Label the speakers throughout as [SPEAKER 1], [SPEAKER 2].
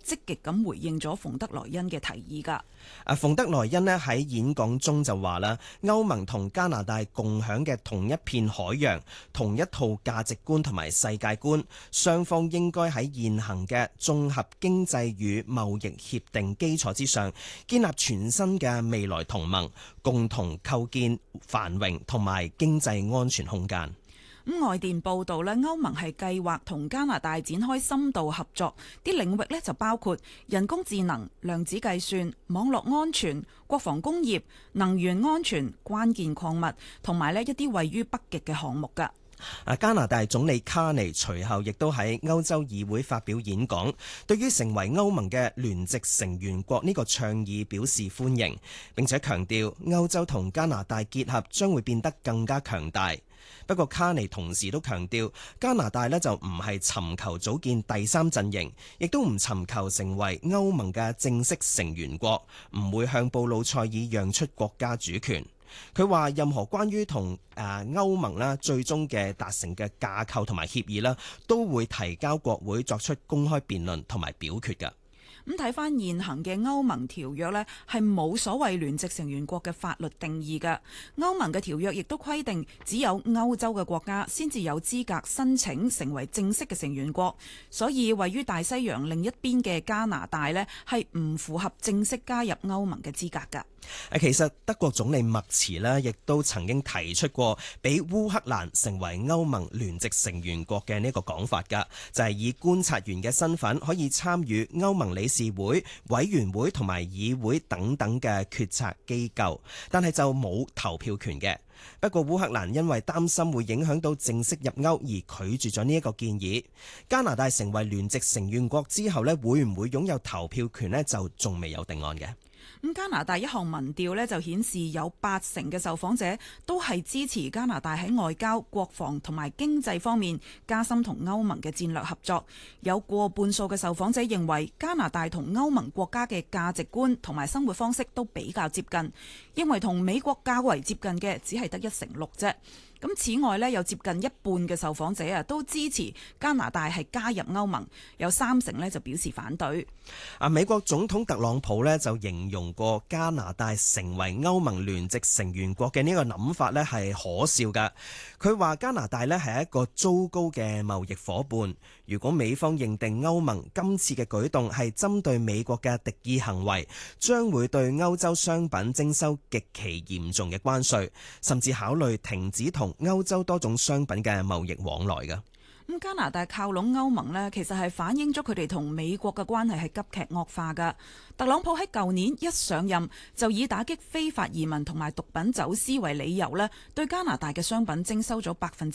[SPEAKER 1] 積極咁回應咗馮德萊恩嘅提議㗎。
[SPEAKER 2] 馮德萊恩呢喺演講中就話啦，歐盟同加拿大共享嘅同一片海洋、同一套價值觀同埋世界觀，雙方應該喺現行嘅綜合經濟與貿易協定基礎之上，建立全新嘅未來同盟，共同構建繁榮同埋經濟安全空間。
[SPEAKER 1] 外電報道咧，歐盟係計劃同加拿大展開深度合作，啲領域咧就包括人工智能、量子計算、網絡安全、國防工業、能源安全、關鍵礦物，同埋咧一啲位於北極嘅項目㗎。
[SPEAKER 2] 加拿大總理卡尼隨後亦都喺歐洲議會發表演講，對於成為歐盟嘅聯席成員國呢個倡議表示歡迎，並且強調歐洲同加拿大結合將會變得更加強大。不過卡尼同時都強調，加拿大就唔係尋求組建第三陣營，亦都唔尋求成為歐盟嘅正式成員國，唔會向布魯塞爾讓出國家主權。佢話任何關於同歐盟最終嘅達成嘅架構同埋協議都會提交國會作出公開辯論同埋表決㗎。
[SPEAKER 1] 咁睇翻現行嘅歐盟條約呢，係冇所謂聯席成員國嘅法律定義嘅。歐盟嘅條約亦都規定，只有歐洲嘅國家先至有資格申請成為正式嘅成員國。所以位於大西洋另一邊嘅加拿大呢，係唔符合正式加入歐盟嘅資格㗎。
[SPEAKER 2] 其實德國總理默茨亦都曾經提出過俾烏克蘭成為歐盟聯席成員國嘅呢個講法㗎，就係以觀察員嘅身份可以參與歐盟理事會、委員會同埋議會等等嘅決策機構，但係就冇投票權嘅。不過烏克蘭因為擔心會影響到正式入歐而拒絕咗呢一個建議。加拿大成為聯席成員國之後會唔會擁有投票權就仲未有定案嘅。
[SPEAKER 1] 加拿大一項民調就顯示有80%嘅受訪者都係支持加拿大喺外交、國防同埋經濟方面加深同歐盟嘅戰略合作。有過半數嘅受訪者認為加拿大同歐盟國家嘅價值觀同埋生活方式都比較接近，認為同美國較為接近嘅只係得1%啫。此外有接近一半嘅受訪者都支持加拿大係加入歐盟，有30%就表示反對。
[SPEAKER 2] 美國總統特朗普就形容過加拿大成為歐盟聯席成員國嘅呢個諗法係可笑㗎。佢話加拿大係一個糟糕嘅貿易夥伴，如果美方認定歐盟今次嘅舉動係針對美國嘅敵意行為，將會對歐洲商品徵收極其嚴重嘅關稅，甚至考慮停止同歐洲多種商品嘅貿易往來㗎。
[SPEAKER 1] 加拿大靠攏歐盟呢，其實係反映咗佢哋同美國嘅關係係急劇惡化㗎。特朗普喺舊年一上任就以打擊非法移民同埋毒品走私為理由呢，對加拿大嘅商品徵收咗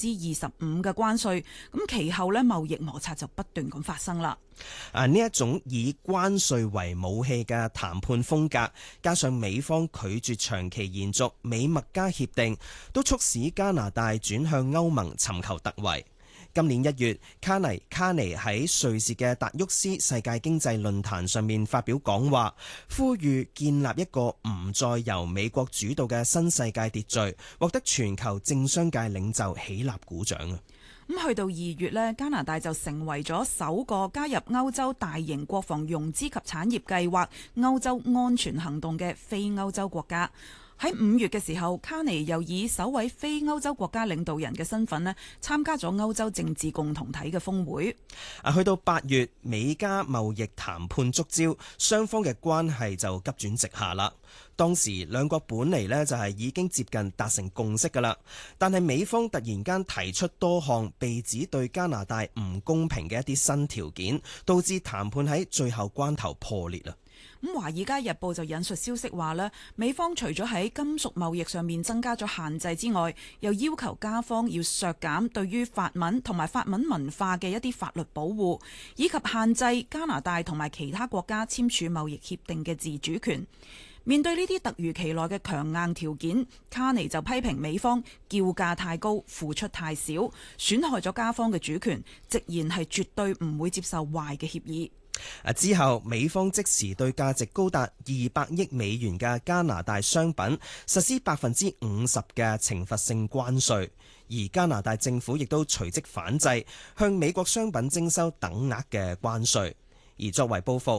[SPEAKER 1] 25%嘅關稅。其後呢，貿易摩擦就不斷咁發生啦。
[SPEAKER 2] 呢一種以關稅為武器嘅談判風格，加上美方拒絕長期延續美墨加協定，都促使加拿大轉向歐盟尋求突圍。今年1月，卡尼喺瑞士嘅達沃斯世界經濟論壇上面發表講話，呼籲建立一個唔再由美國主導嘅新世界秩序，獲得全球政商界領袖起立鼓掌啊！
[SPEAKER 1] 去到2月呢，加拿大就成為咗首個加入歐洲大型國防融資及產業計劃歐洲安全行動嘅非歐洲國家。喺5月嘅時候，卡尼又以首位非歐洲國家領導人嘅身份參加咗歐洲政治共同體嘅峰會。
[SPEAKER 2] 去到8月，美加貿易談判觸礁，雙方嘅關係就急轉直下啦。當時兩國本嚟就係已經接近達成共識㗎啦，但係美方突然間提出多項被指對加拿大唔公平嘅一啲新條件，導致談判喺最後關頭破裂啦。
[SPEAKER 1] 《華爾街日報》就引述消息話呢，美方除咗喺金屬貿易上面增加咗限制之外，又要求加方要削減對於法文同埋法文文化嘅一啲法律保護，以及限制加拿大同埋其他國家簽署貿易協定嘅自主權。面對呢啲突如其來嘅強硬條件，卡尼就批評美方叫價太高，付出太少，損害咗加方嘅主權，直言係絕對唔會接受壞嘅協議。
[SPEAKER 2] 之後，美方即時對價值高達200億美元嘅加拿大商品實施50%嘅懲罰性關稅，而加拿大政府亦都隨即反制，向美國商品徵收等額嘅關稅。而作為報復，